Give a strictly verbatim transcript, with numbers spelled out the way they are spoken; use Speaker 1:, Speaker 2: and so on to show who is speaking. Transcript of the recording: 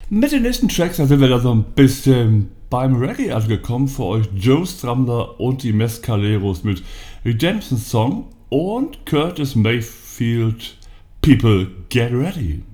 Speaker 1: Mit den nächsten Tracks, da sind wir da so ein bisschen beim Reggae angekommen. Für euch Joe Strummer und die Mescaleros mit Redemption Song und Curtis Mayfield, People Get Ready.